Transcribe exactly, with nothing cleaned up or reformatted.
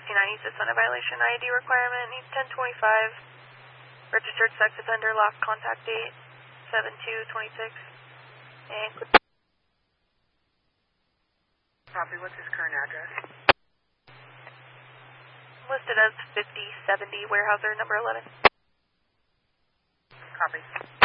sixty-nine East is under violation I D requirement. Needs ten twenty-five. Registered sex offender, lost contact date seven two twenty-six. And copy, what's his current address? Listed as fifty seventy Warehouser, number eleven. Copy.